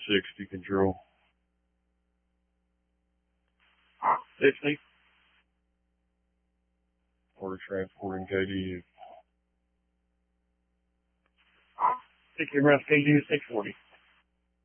60 control. 60. Order transporting KDU. 60 Russ KDU 640.